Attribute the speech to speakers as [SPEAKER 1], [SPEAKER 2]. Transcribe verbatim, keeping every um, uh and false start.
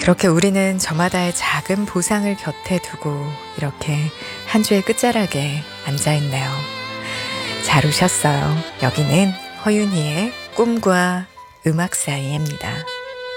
[SPEAKER 1] 그렇게 우리는 저마다의 작은 보상을 곁에 두고 이렇게 한 주의 끝자락에 앉아있네요. 잘 오셨어요. 여기는 허윤희의 꿈과 음악 사이입니다.